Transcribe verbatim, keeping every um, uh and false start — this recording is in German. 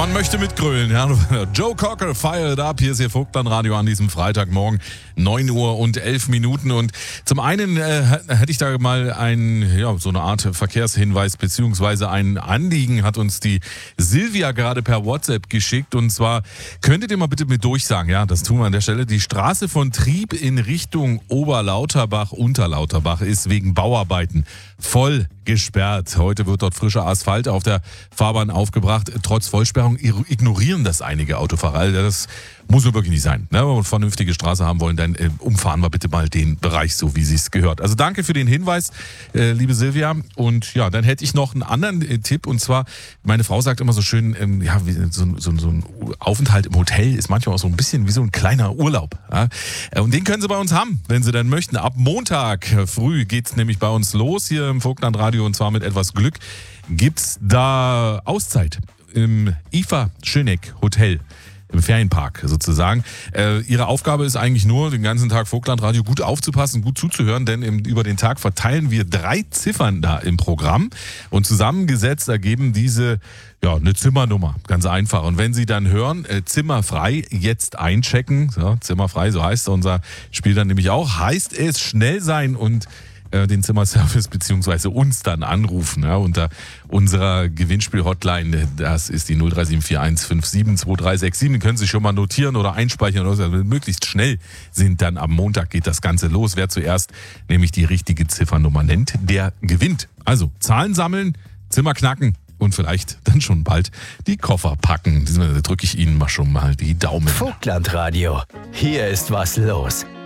Man möchte mitgrölen. Ja. Joe Cocker, Fire It Up. Hier ist Ihr Vogtland-Radio an diesem Freitagmorgen, neun Uhr und elf Minuten. Und zum einen äh, hätte ich da mal ein, ja, so eine Art Verkehrshinweis beziehungsweise ein Anliegen hat uns die Silvia gerade per WhatsApp geschickt. Und zwar könntet ihr mal bitte mit durchsagen, ja, das tun wir an der Stelle. Die Straße von Trieb in Richtung Oberlauterbach, Unterlauterbach ist wegen Bauarbeiten voll gesperrt. Heute wird dort frischer Asphalt auf der Fahrbahn aufgebracht. Trotz Vollsperrung ignorieren das einige Autofahrer. Also das muss nur wirklich nicht sein. Ne? Wenn wir eine vernünftige Straße haben wollen, dann äh, umfahren wir bitte mal den Bereich so, wie es sich gehört. Also danke für den Hinweis, äh, liebe Silvia. Und ja, dann hätte ich noch einen anderen äh, Tipp. Und zwar, meine Frau sagt immer so schön, ähm, ja, wie, so, so, so ein Aufenthalt im Hotel ist manchmal auch so ein bisschen wie so ein kleiner Urlaub. Ja? Und den können Sie bei uns haben, wenn Sie dann möchten. Ab Montag früh geht's nämlich bei uns los hier im Vogtlandradio. Und zwar mit etwas Glück gibt's da Auszeit im I F A Schöneck Hotel. Im Ferienpark sozusagen. Äh, ihre Aufgabe ist eigentlich nur, den ganzen Tag Vogtlandradio gut aufzupassen, gut zuzuhören, denn im, über den Tag verteilen wir drei Ziffern da im Programm und zusammengesetzt ergeben diese ja eine Zimmernummer, ganz einfach. Und wenn Sie dann hören, äh, Zimmer frei, jetzt einchecken, ja, Zimmer frei, so heißt unser Spiel dann nämlich auch, heißt es schnell sein und den Zimmerservice beziehungsweise uns dann anrufen, ja, unter unserer Gewinnspiel-Hotline. Das ist die null drei sieben vier eins fünf sieben zwei drei sechs sieben. Den können Sie schon mal notieren oder einspeichern. Oder möglichst schnell sind dann am Montag geht das Ganze los. Wer zuerst nämlich die richtige Ziffernummer nennt, der gewinnt. Also Zahlen sammeln, Zimmer knacken und vielleicht dann schon bald die Koffer packen. Da drücke ich Ihnen mal schon mal die Daumen. Vogtlandradio. Hier ist was los.